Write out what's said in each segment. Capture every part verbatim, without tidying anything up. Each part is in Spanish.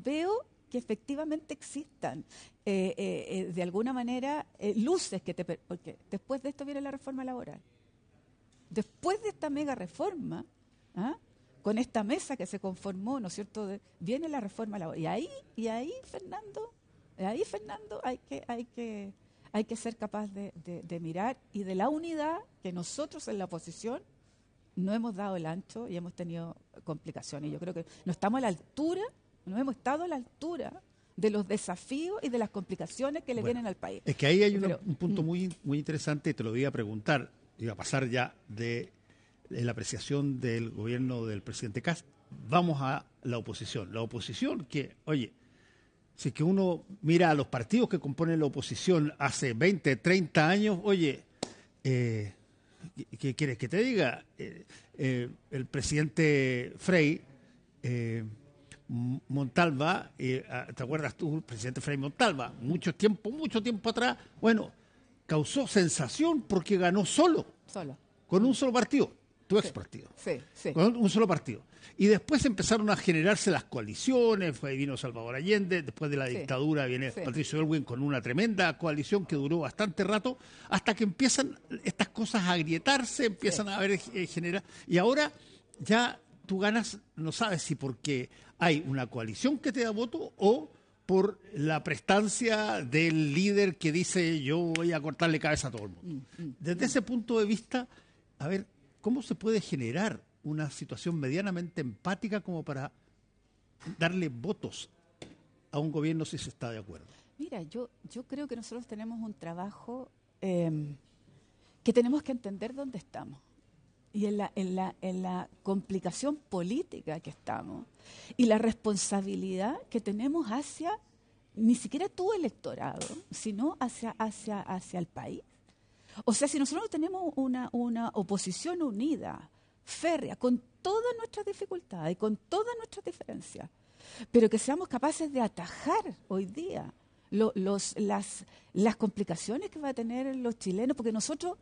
veo que efectivamente existan eh, eh, eh, de alguna manera eh, luces que te... Porque después de esto viene la reforma laboral. Después de esta mega reforma, ¿ah? Con esta mesa que se conformó, ¿no es cierto?, de, viene la reforma laboral. Y ahí, y ahí Fernando, ahí Fernando hay que, hay que, hay que ser capaz de, de, de mirar y de la unidad que nosotros en la oposición no hemos dado el ancho y hemos tenido complicaciones. Yo creo que no estamos a la altura, no hemos estado a la altura de los desafíos y de las complicaciones que le bueno, vienen al país. Es que ahí hay Pero, una, un punto mm. muy, muy interesante, te lo iba a preguntar, iba a pasar ya de, de la apreciación del gobierno del presidente Kast. Vamos a la oposición. La oposición que, oye, si es que uno mira a los partidos que componen la oposición hace veinte, treinta años, oye, eh, ¿qué quieres que te diga? Eh, eh, el presidente Frei, eh, Montalva, eh, ¿te acuerdas tú, el presidente Frei Montalva? Mucho tiempo, mucho tiempo atrás, bueno, causó sensación porque ganó solo, Solo. con un solo partido, tu ex Sí, partido, sí, sí. con un solo partido. Y después empezaron a generarse las coaliciones, fue, vino Salvador Allende, después de la Sí, dictadura viene sí. Patricio Elwin con una tremenda coalición que duró bastante rato, hasta que empiezan estas cosas a agrietarse, empiezan Sí. a haber eh, generar y ahora ya tú ganas, no sabes si porque hay una coalición que te da voto o por la prestancia del líder que dice yo voy a cortarle cabeza a todo el mundo. Mm, mm, Desde ese punto de vista, a ver, ¿cómo se puede generar una situación medianamente empática como para darle votos a un gobierno si se está de acuerdo? Mira, yo, yo creo que nosotros tenemos un trabajo eh, que tenemos que entender dónde estamos. Y en la, en, la, en la complicación política que estamos y la responsabilidad que tenemos hacia, ni siquiera tu electorado, sino hacia, hacia, hacia el país. O sea, si nosotros tenemos una, una oposición unida, férrea, con todas nuestras dificultades y con todas nuestras diferencias, pero que seamos capaces de atajar hoy día lo, los, las, las complicaciones que va a tener los chilenos, porque nosotros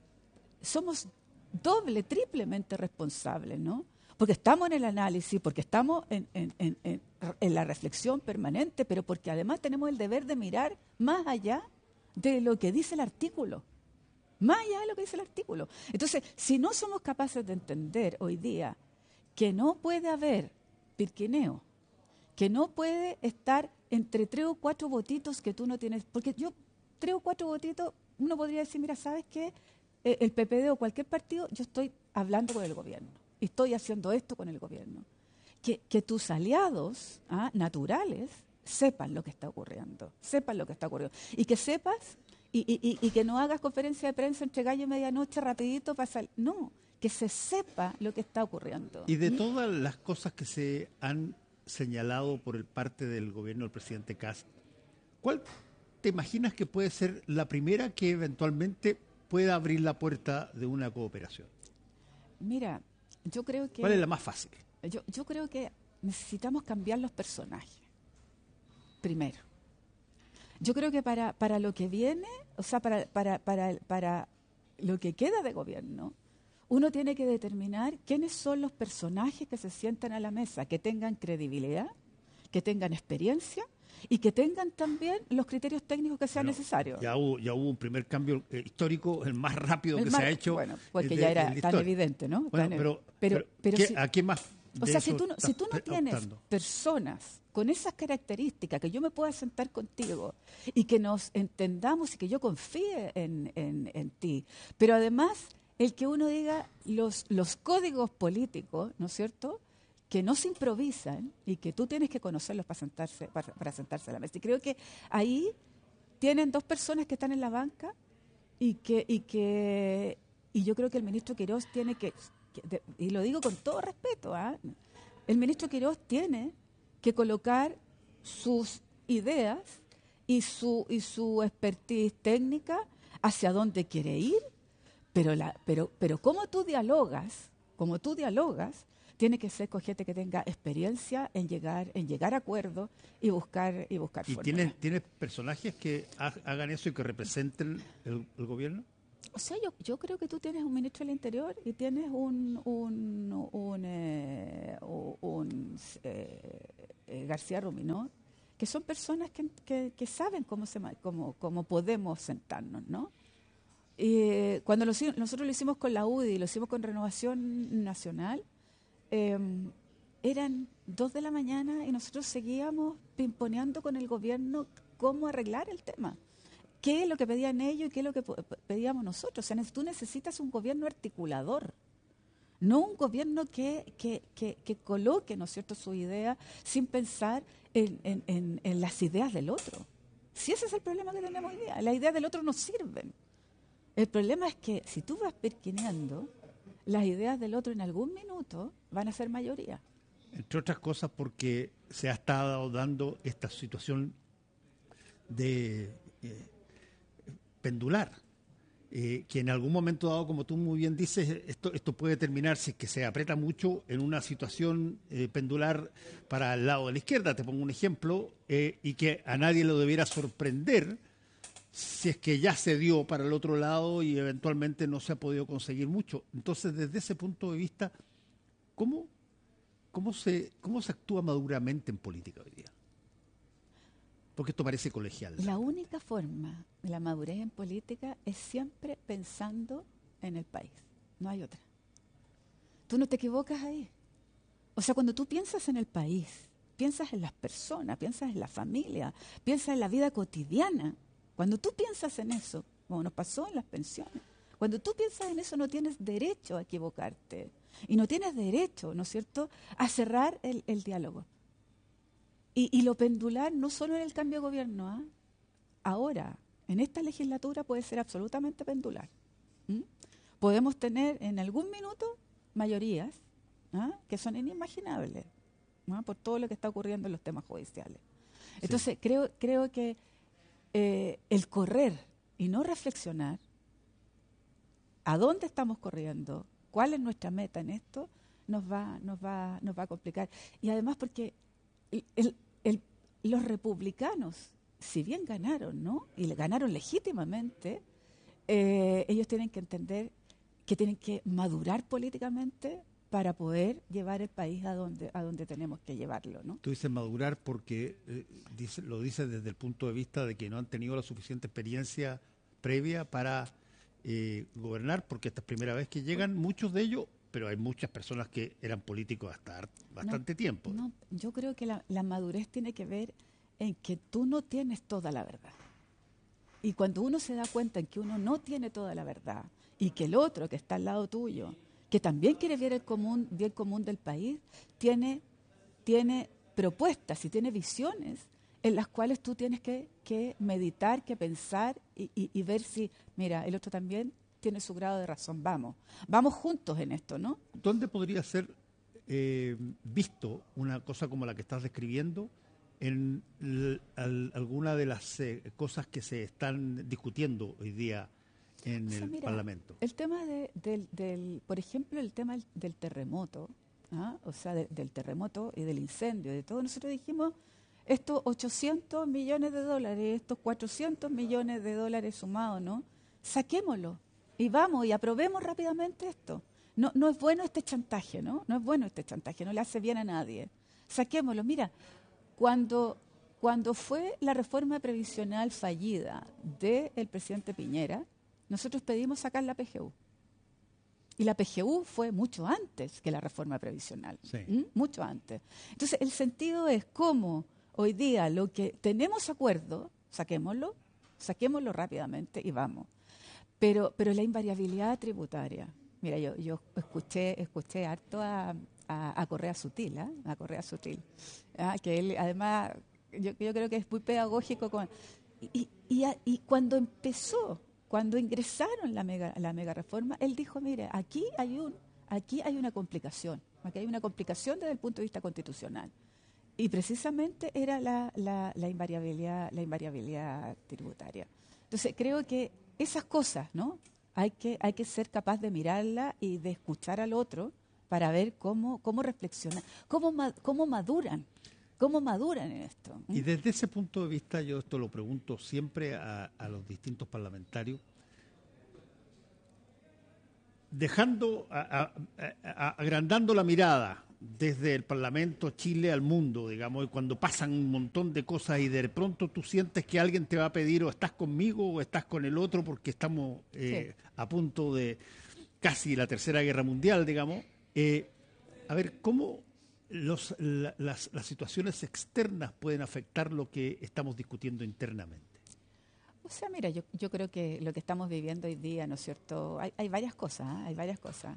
somos doble, triplemente responsables, ¿no? Porque estamos en el análisis, porque estamos en, en, en, en, en la reflexión permanente, pero porque además tenemos el deber de mirar más allá de lo que dice el artículo. Más allá de lo que dice el artículo. Entonces, si no somos capaces de entender hoy día que no puede haber pirquineo, que no puede estar entre tres o cuatro votitos que tú no tienes, porque yo, tres o cuatro votitos, uno podría decir, mira, ¿sabes qué? El P P D o cualquier partido, yo estoy hablando con el gobierno, y estoy haciendo esto con el gobierno. Que, que tus aliados ¿ah? naturales sepan lo que está ocurriendo, sepan lo que está ocurriendo, y que sepas, y, y, y que no hagas conferencia de prensa entre gallo y medianoche rapidito para salir, no, que se sepa lo que está ocurriendo. Y de todas las cosas que se han señalado por el parte del gobierno del presidente Kast, ¿cuál te imaginas que puede ser la primera que eventualmente pueda abrir la puerta de una cooperación? Mira, yo creo que... ¿Cuál es la más fácil? Yo, yo creo que necesitamos cambiar los personajes, primero. Yo creo que para, para lo que viene, o sea, para, para, para, para lo que queda de gobierno, uno tiene que determinar quiénes son los personajes que se sientan a la mesa, que tengan credibilidad, que tengan experiencia y que tengan también los criterios técnicos que sean Bueno, necesarios. Ya hubo, ya hubo un primer cambio eh, histórico, el más rápido El que más- se ha hecho. Bueno, porque de- ya de era la tan historia. evidente, ¿no? Bueno, Tan- pero, pero, pero pero ¿qué- si- ¿a qué más? O de sea, si eso tú, no, estás si tú no pre- tienes optando? personas con esas características, que yo me pueda sentar contigo y que nos entendamos y que yo confíe en, en, en ti, pero además el que uno diga los, los códigos políticos, ¿no es cierto?, que no se improvisan y que tú tienes que conocerlos para sentarse, para, para sentarse a la mesa. Y creo que ahí tienen dos personas que están en la banca y que, y que y yo creo que el ministro Quirós tiene que, que de- y lo digo con todo respeto, ¿ah? El ministro Quirós tiene que colocar sus ideas y su y su expertise técnica hacia dónde quiere ir, pero la pero pero cómo tú dialogas, como tú dialogas, tiene que ser con gente que tenga experiencia en llegar en llegar a acuerdos y buscar y buscar ¿Y fórmulas. tienes, tienes personajes que ha- hagan eso y que representen el, el gobierno? O sea, yo, yo creo que tú tienes un ministro del Interior y tienes un, un, un, eh, un, un, eh, eh, García Ruminó, que son personas que, que, que saben cómo, se, cómo, cómo podemos sentarnos, ¿no? Y cuando lo, nosotros lo hicimos con la U D I, lo hicimos con Renovación Nacional, eh, eran dos de la mañana y nosotros seguíamos pimponeando con el gobierno cómo arreglar el tema. ¿Qué es lo que pedían ellos y qué es lo que pedíamos nosotros? O sea, tú necesitas un gobierno articulador, no un gobierno que, que, que, que coloque, ¿no es cierto?, su idea sin pensar en, en, en, en las ideas del otro. Si ese es el problema que tenemos hoy día, las ideas del otro no sirven. El problema es que si tú vas perquineando, las ideas del otro en algún minuto van a ser mayoría. Entre otras cosas porque se ha estado dando esta situación de... Eh, pendular, eh, que en algún momento dado, como tú muy bien dices, esto, esto puede terminar, si es que se aprieta mucho, en una situación eh, pendular para el lado de la izquierda. Te pongo un ejemplo, eh, y que a nadie lo debiera sorprender si es que ya se dio para el otro lado y eventualmente no se ha podido conseguir mucho. Entonces, desde ese punto de vista, ¿cómo, cómo, se, cómo se actúa maduramente en política hoy día? Porque esto parece colegial. La única forma de la madurez en política es siempre pensando en el país. No hay otra. Tú no te equivocas ahí. O sea, cuando tú piensas en el país, piensas en las personas, piensas en la familia, piensas en la vida cotidiana. Cuando tú piensas en eso, como nos pasó en las pensiones, cuando tú piensas en eso no tienes derecho a equivocarte. Y no tienes derecho, ¿no es cierto?, a cerrar el, el diálogo. Y, y lo pendular no solo en el cambio de gobierno, ¿eh? Ahora, en esta legislatura puede ser absolutamente pendular. ¿Mm? Podemos tener en algún minuto mayorías, ¿eh?, que son inimaginables, ¿no?, por todo lo que está ocurriendo en los temas judiciales. Entonces, sí. creo, creo que eh, el correr y no reflexionar a dónde estamos corriendo, cuál es nuestra meta en esto, nos va, nos va, nos va a complicar. Y además porque el, el, el, los republicanos, si bien ganaron, ¿no?, y le ganaron legítimamente, eh, ellos tienen que entender que tienen que madurar políticamente para poder llevar el país a donde a donde tenemos que llevarlo, ¿no? Tú dices madurar porque eh, dice, lo dices desde el punto de vista de que no han tenido la suficiente experiencia previa para eh, gobernar, porque esta es la primera vez que llegan muchos de ellos, pero hay muchas personas que eran políticos hasta bastante no, tiempo. No, yo creo que la, la madurez tiene que ver en que tú no tienes toda la verdad. Y cuando uno se da cuenta en que uno no tiene toda la verdad y que el otro que está al lado tuyo, que también quiere ver el común, bien común del país, tiene, tiene propuestas y tiene visiones en las cuales tú tienes que, que meditar, que pensar y, y, y ver si, mira, el otro también tiene su grado de razón. Vamos, vamos juntos en esto, ¿no? ¿Dónde podría ser eh, visto una cosa como la que estás describiendo en l, al, alguna de las eh, cosas que se están discutiendo hoy día en o sea, el mira, Parlamento? El tema de, del, del, por ejemplo, el tema del terremoto, ¿ah? o sea, de, del terremoto y del incendio, de todo, nosotros dijimos, estos ochocientos millones de dólares, estos cuatrocientos millones de dólares sumados, ¿no? Saquémoslo y vamos y aprobemos rápidamente esto. No, no es bueno este chantaje, ¿no? No es bueno este chantaje, no le hace bien a nadie. Saquémoslo. Mira, cuando, cuando fue la reforma previsional fallida del presidente Piñera, nosotros pedimos sacar la P G U. Y la P G U fue mucho antes que la reforma previsional. Sí. ¿Mm? Mucho antes. Entonces, el sentido es cómo hoy día lo que tenemos acuerdo, saquémoslo, saquémoslo rápidamente y vamos. Pero, pero la invariabilidad tributaria. Mira, yo, yo escuché, escuché harto a, a, a Correa Sutil, ¿eh? a Correa Sutil. ¿eh? Que él, además, yo, yo creo que es muy pedagógico. Con, y, y, y cuando empezó, cuando ingresaron la mega, la mega reforma, él dijo, mire, aquí hay, un, aquí hay una complicación, aquí hay una complicación desde el punto de vista constitucional. Y precisamente era la, la, la, invariabilidad, la invariabilidad tributaria. Entonces, creo que esas cosas, ¿no? Hay que, hay que ser capaz de mirarla y de escuchar al otro para ver cómo, cómo reflexionan, cómo, cómo maduran, cómo maduran en esto. Y desde ese punto de vista, yo esto lo pregunto siempre a, a los distintos parlamentarios, dejando, a, a, a, agrandando la mirada desde el Parlamento Chile al mundo, digamos, y cuando pasan un montón de cosas y de pronto tú sientes que alguien te va a pedir o estás conmigo o estás con el otro porque estamos eh, sí. a punto de casi la Tercera Guerra Mundial, digamos, eh, a ver, ¿cómo los, la, las, las situaciones externas pueden afectar lo que estamos discutiendo internamente? O sea, mira, yo, yo creo que lo que estamos viviendo hoy día, ¿no es cierto? Hay, hay varias cosas, ¿eh? hay varias cosas.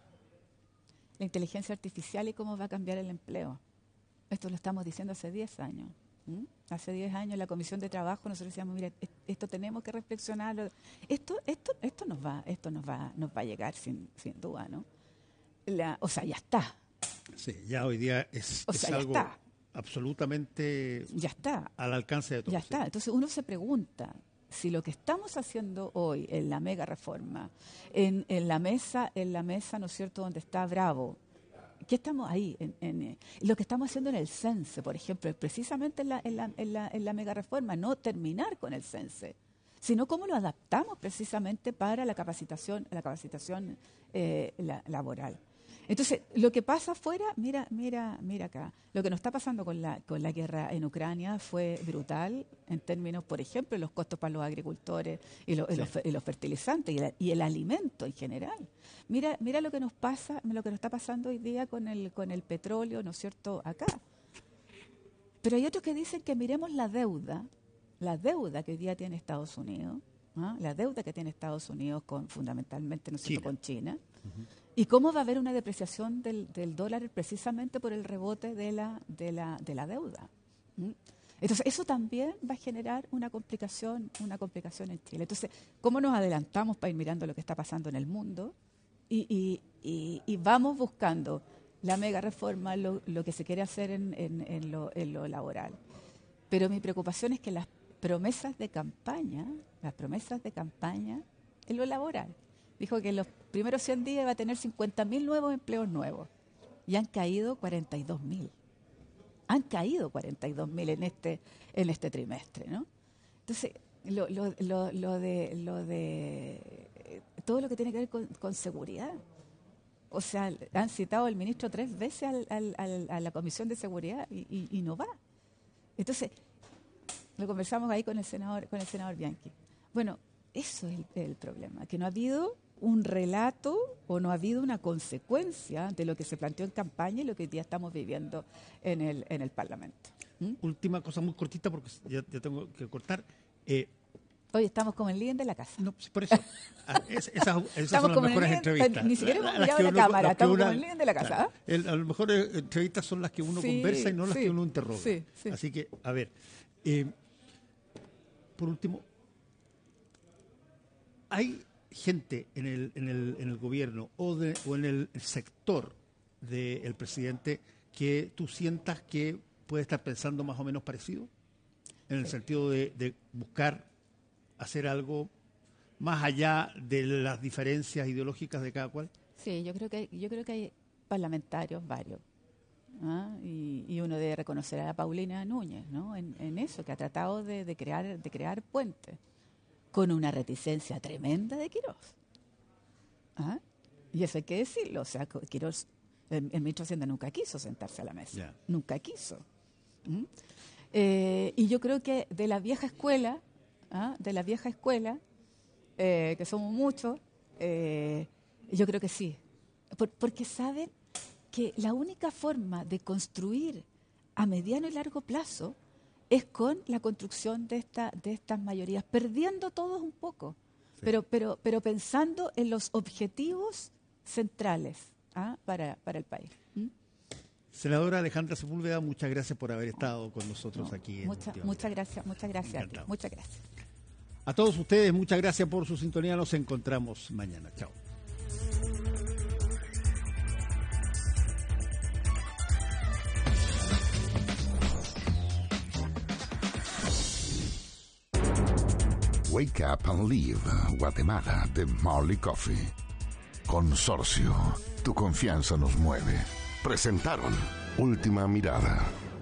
La inteligencia artificial y cómo va a cambiar el empleo. Esto lo estamos diciendo hace diez años. ¿Mm? Hace diez años la Comisión de Trabajo nosotros decíamos, mira, esto tenemos que reflexionarlo. Esto, esto, esto nos va, esto nos va, nos va a llegar sin, sin duda, ¿no? La, o sea, ya está. Sí, ya hoy día es, o es sea, algo está. absolutamente ya está. al alcance de todos. Ya está. Entonces uno se pregunta si lo que estamos haciendo hoy en la mega reforma, en, en la mesa, en la mesa, ¿no es cierto?, donde está Bravo, ¿qué estamos ahí? En, en, lo que estamos haciendo en el CENSE, por ejemplo, precisamente en la, en la, en la, en la mega reforma, no terminar con el CENSE, sino cómo lo adaptamos precisamente para la capacitación, la capacitación eh, la, laboral. Entonces, lo que pasa afuera, mira, mira, mira acá, lo que nos está pasando con la, con la guerra en Ucrania fue brutal en términos, por ejemplo, de los costos para los agricultores y, lo, sí. y, los, y los fertilizantes y, la, y el alimento en general. Mira, mira lo que nos pasa, lo que nos está pasando hoy día con el, con el petróleo, ¿no es cierto?, acá. Pero hay otros que dicen que miremos la deuda, la deuda que hoy día tiene Estados Unidos, ¿ah? la deuda que tiene Estados Unidos con fundamentalmente, ¿no es cierto?, con China. Uh-huh. ¿Y cómo va a haber una depreciación del, del dólar precisamente por el rebote de la, de la, de la deuda? ¿Mm? Entonces, eso también va a generar una complicación, una complicación en Chile. Entonces, ¿cómo nos adelantamos para ir mirando lo que está pasando en el mundo? Y, y, y, y vamos buscando la mega reforma, lo, lo que se quiere hacer en, en, en, lo, en lo laboral. Pero mi preocupación es que las promesas de campaña, las promesas de campaña en lo laboral, dijo que en los primeros cien días iba a tener cincuenta mil nuevos empleos nuevos. Y han caído cuarenta y dos mil. Han caído cuarenta y dos mil en este, en este trimestre, ¿no? Entonces, lo, lo, lo, lo de, lo de todo lo que tiene que ver con, con seguridad. O sea, han citado al ministro tres veces al, al, al, a la Comisión de Seguridad y, y, y no va. Entonces, lo conversamos ahí con el senador, con el senador Bianchi. Bueno, eso es el, el problema, que no ha habido un relato o no ha habido una consecuencia de lo que se planteó en campaña y lo que hoy día estamos viviendo en el, en el Parlamento. ¿Mm? Última cosa muy cortita porque ya, ya tengo que cortar. Eh, Hoy estamos como en living de la casa. No, por eso. Es, esas esas son las mejores entrevistas. Ni siquiera hemos mirado la cámara, estamos una, como en living de la casa. Claro, ¿eh? el, a lo mejor eh, entrevistas son las que uno sí, conversa y no las sí, que uno interroga. Sí, sí. Así que, a ver, eh, por último, hay gente en el, en el, en el gobierno o, de, o en el sector del presidente que tú sientas que puede estar pensando más o menos parecido, en el sí. sentido de, de buscar hacer algo más allá de las diferencias ideológicas de cada cual. Sí, yo creo que yo creo que hay parlamentarios varios, ¿ah? y, y uno debe reconocer a Paulina Núñez, ¿no? En, en eso, que ha tratado de, de crear de crear puentes con una reticencia tremenda de Quirós. ¿Ah? Y eso hay que decirlo. O sea, Quirós, el, el ministro de Hacienda nunca quiso sentarse a la mesa. Yeah. Nunca quiso. ¿Mm? Eh, y yo creo que de la vieja escuela, ¿ah? de la vieja escuela, eh, que somos muchos, eh, yo creo que sí. Por, porque saben que la única forma de construir a mediano y largo plazo es con la construcción de esta de estas mayorías, perdiendo todos un poco, sí. pero pero pero pensando en los objetivos centrales, ¿ah? para, para el país. ¿Mm? Senadora Alejandra Sepúlveda, muchas gracias por haber estado con nosotros no, aquí. Mucha, en muchas gracias, muchas gracias a ti, muchas gracias. A todos ustedes, muchas gracias por su sintonía, nos encontramos mañana. Chao. Wake Up and Live, Guatemala, de Marley Coffee. Consorcio, tu confianza nos mueve. Presentaron Última Mirada.